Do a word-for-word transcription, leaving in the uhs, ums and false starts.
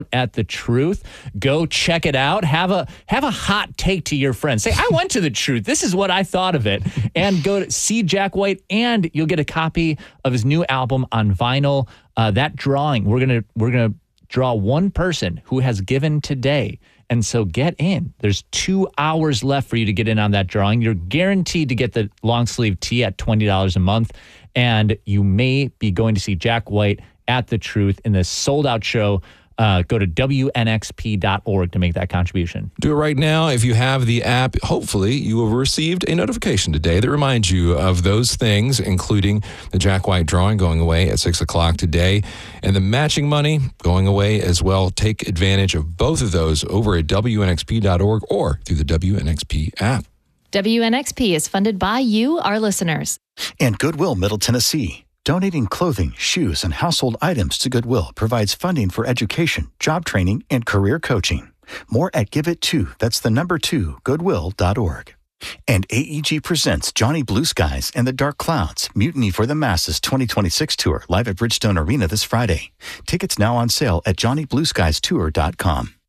at The Truth. Go check it out. Have a have a hot take to your friends. Say, I went to The Truth. This is what I thought of it. And go to see Jack White, and you'll get a copy of his new album on vinyl. Uh, that drawing, we're gonna we're gonna draw one person who has given today. And so get in. There's two hours left for you to get in on that drawing. You're guaranteed to get the long sleeve tee at twenty dollars a month. And you may be going to see Jack White at The Truth in this sold out show. Uh, go to W N X P dot org to make that contribution. Do it right now. If you have the app, hopefully you will have received a notification today that reminds you of those things, including the Jack White drawing going away at six o'clock today, and the matching money going away as well. Take advantage of both of those over at W N X P dot org or through the W N X P app. W N X P is funded by you, our listeners. And Goodwill Middle Tennessee. Donating clothing, shoes, and household items to Goodwill provides funding for education, job training, and career coaching. More at Give It To, that's the number two, goodwill dot org. And A E G presents Johnny Blue Skies and the Dark Clouds, Mutiny for the Masses twenty twenty-six tour, live at Bridgestone Arena this Friday. Tickets now on sale at johnny blue skies tour dot com.